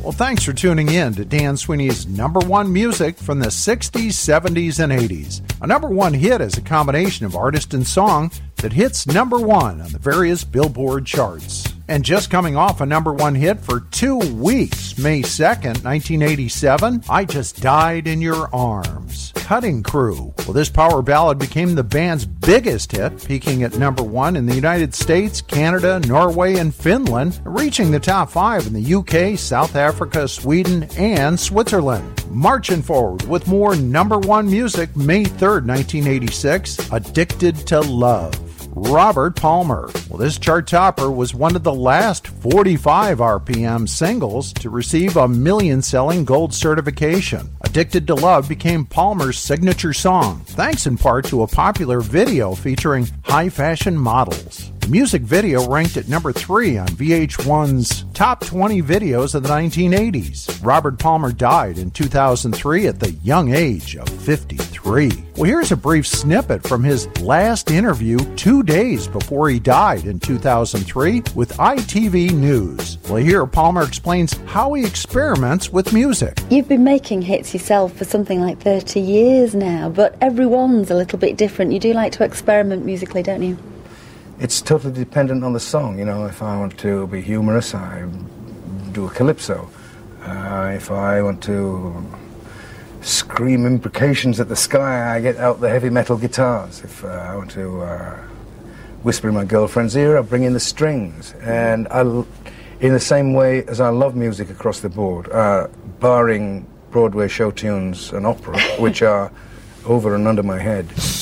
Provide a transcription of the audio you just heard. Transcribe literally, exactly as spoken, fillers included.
Well, thanks for tuning in to Dan Sweeney's number one music from the sixties, seventies, and eighties. A number one hit is a combination of artist and song that hits number one on the various Billboard charts. And just coming off a number one hit for two weeks, May second, nineteen eighty-seven, I Just Died in Your Arms. Cutting Crew. Well, this power ballad became the band's biggest hit, peaking at number one in the United States, Canada, Norway, and Finland, reaching the top five in the U K, South Africa, Sweden, and Switzerland. Marching forward with more number one music, May third, nineteen eighty-six, Addicted to Love. Robert Palmer. Well, this chart topper was one of the last forty-five R P M singles to receive a million-selling gold certification. Addicted to Love became Palmer's signature song, thanks in part to a popular video featuring high-fashion models. The music video ranked at number three on V H one's Top twenty Videos of the nineteen eighties. Robert Palmer died in two thousand three at the young age of fifty-three. Well, here's a brief snippet from his last interview two days before he died in two thousand three with I T V News. Well, here Palmer explains how he experiments with music. You've been making hits yourself for something like thirty years now, but everyone's a little bit different. You do like to experiment musically, don't you? It's totally dependent on the song. You know, if I want to be humorous, I do a calypso. Uh, if I want to scream imprecations at the sky, I get out the heavy metal guitars. If uh, I want to uh, whisper in my girlfriend's ear, I bring in the strings. And I, in the same way as I love music across the board, uh, barring Broadway show tunes and opera, which are over and under my head.